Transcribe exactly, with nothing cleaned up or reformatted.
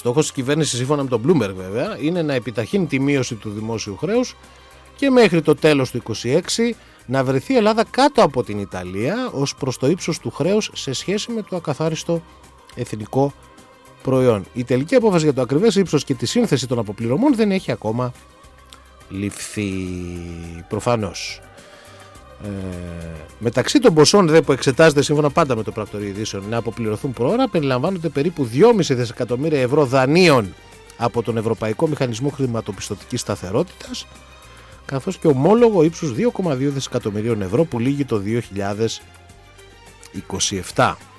Στόχος της κυβέρνησης, σύμφωνα με τον Bloomberg βέβαια, είναι να επιταχύνει τη μείωση του δημόσιου χρέους και μέχρι το τέλος του είκοσι έξι να βρεθεί η Ελλάδα κάτω από την Ιταλία ως προς το ύψος του χρέους σε σχέση με το ακαθάριστο εθνικό προϊόν. Η τελική απόφαση για το ακριβές ύψος και τη σύνθεση των αποπληρωμών δεν έχει ακόμα ληφθεί. Προφανώς. Ε, μεταξύ των ποσών δε που εξετάζεται σύμφωνα πάντα με το Πρακτορείο Ειδήσεων να αποπληρωθούν προώρα, περιλαμβάνονται περίπου δυόμισι δισεκατομμύρια ευρώ δανείων από τον Ευρωπαϊκό Μηχανισμό Χρηματοπιστωτικής Σταθερότητας, καθώς και ομόλογο ύψους δύο κόμμα δύο δισεκατομμυρίων ευρώ που λήγει το δύο χιλιάδες είκοσι επτά.